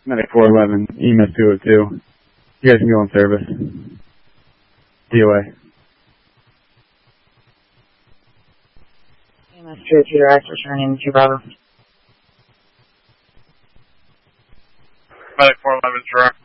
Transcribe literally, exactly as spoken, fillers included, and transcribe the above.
Medic four eleven, E M S two oh two. You guys can go on service. D O A. E M S two oh two direct, returning to Bravo. Medic four eleven direct.